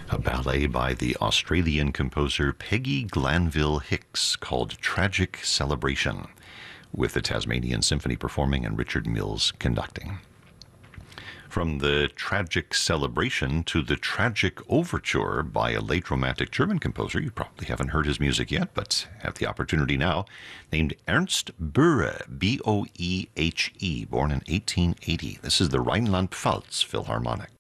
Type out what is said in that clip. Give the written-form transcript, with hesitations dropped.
a ballet by the Australian composer Peggy Glanville Hicks called Tragic Celebration, with the Tasmanian Symphony performing and Richard Mills conducting. From the Tragic Celebration to the Tragic Overture by a late Romantic German composer, you probably haven't heard his music yet, but have the opportunity now, named Ernst Boehe, B-O-E-H-E, born in 1880. This is the Rhineland-Pfalz Philharmonic.